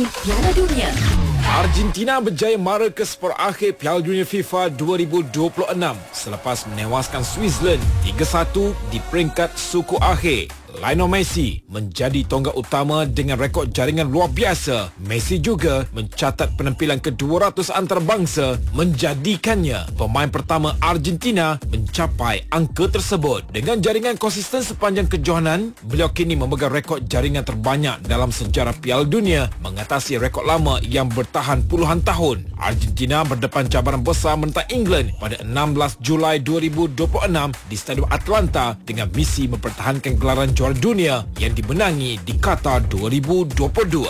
terkini Piala Dunia. Argentina berjaya mara ke separ akhir Piala Dunia FIFA 2026 selepas menewaskan Switzerland 3-1 di peringkat suku akhir. Lionel Messi menjadi tonggak utama dengan rekod jaringan luar biasa. Messi juga mencatat penampilan ke-200 antarabangsa, menjadikannya pemain pertama Argentina mencapai angka tersebut. Dengan jaringan konsisten sepanjang kejohanan, beliau kini memegang rekod jaringan terbanyak dalam sejarah Piala Dunia, mengatasi rekod lama yang bertahan puluhan tahun. Argentina berdepan cabaran besar menentang England pada 16 Julai 2026 di Stadium Atlanta dengan misi mempertahankan gelaran juara dunia yang dimenangi di Qatar 2022.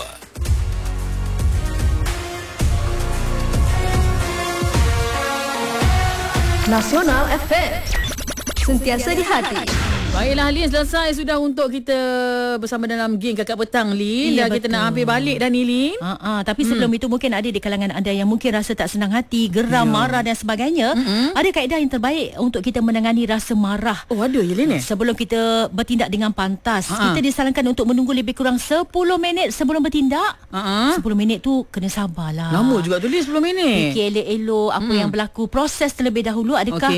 Nasional FM, sentiasa di hati. Baiklah Lin, selesai sudah untuk kita bersama dalam game Kakak Petang Lin. Ya, dah kita nak hampir balik dah ni Lin. Tapi sebelum itu mungkin ada di kalangan anda yang mungkin rasa tak senang hati, geram, marah dan sebagainya. Ada kaedah yang terbaik untuk kita menangani rasa marah. Oh, ada je Lin Sebelum kita bertindak dengan pantas, kita disarankan untuk menunggu lebih kurang 10 minit sebelum bertindak. 10 minit tu kena sabarlah. Lama juga tu Lin, 10 minit. Fikir elok-elok apa yang berlaku, proses terlebih dahulu. Adakah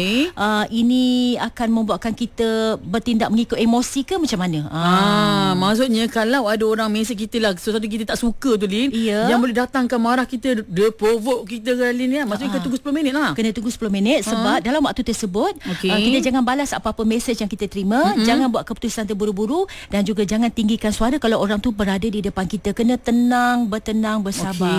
ini akan membuatkan kita bertindak mengikut emosi ke macam mana? Maksudnya kalau ada orang mesej kita lah sesuatu kita tak suka tu Lin, yang boleh datangkan marah kita, dia provoke kita ke Lin ya. Maksudnya kena tunggu 10 minit lah. Kena tunggu 10 minit sebab dalam waktu tersebut kita jangan balas apa-apa mesej yang kita terima, jangan buat keputusan terburu-buru dan juga jangan tinggikan suara kalau orang tu berada di depan kita. Kena tenang, bertenang, bersabar.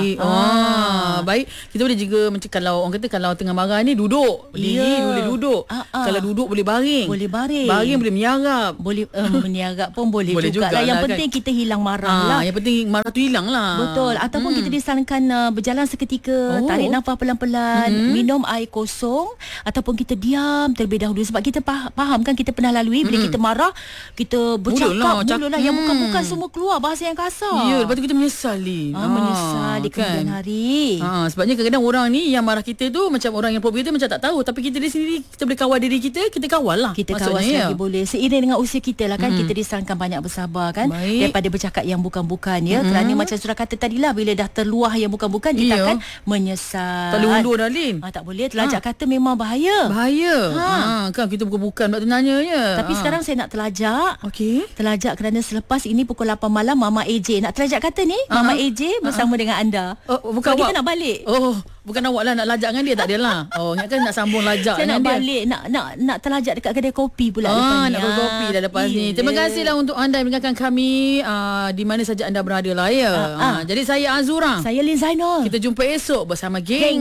Baik, kita boleh juga macam kalau orang kata kalau tengah marah ni duduk. Boleh duduk. Kalau duduk boleh baring. Boleh baring. Baring boleh meniarap. Boleh meniarap pun boleh juga lah. Yang penting kita hilang marah lah. Yang penting marah tu hilang lah. Betul. Ataupun kita disarankan berjalan seketika, tarik nafas pelan-pelan, minum air kosong, ataupun kita diam terlebih dahulu. Sebab kita faham kan, kita pernah lalui bila kita marah, kita bercakap mulalah yang bukan-bukan semua keluar bahasa yang kasar. Ya, lepas tu kita menyesal ni. Menyesal di kemudian hari. Sebabnya kadang-kadang orang ni yang marah kita tu macam orang yang provoke kita macam tak tahu, tapi kita di sini kita boleh kawal diri kita kawal lah. Kita kawal selagi boleh. Seiring dengan usia kita lah kan, kita disarankan banyak bersabar kan. Daripada bercakap yang bukan-bukan ya. Kerana macam surah kata tadilah, bila dah terluah yang bukan-bukan, kita akan menyesal. Tak boleh undur dah Lin. Tak boleh. Terlajak kata memang bahaya. Kan kita bukan-bukan sebab tu nanya je. Tapi sekarang saya nak terlajak. Terlajak kerana selepas ini pukul 8 malam Mama AJ nak terlajak kata ni. Mama AJ bersama dengan anda. Bukan kita nak balik. Bukan awak lah nak lajak dengan dia, tak adalah. Ingatkan nak sambung lajak saya dengan nak dia. Balik nak terlajak dekat kedai kopi pula lepas ni. Nak berkopi dah lepas ni. Terima kasihlah untuk anda yang mendengarkan kami di mana saja anda berada lah ya. Jadi saya Azura. Saya Lin Zainal. Kita jumpa esok bersama geng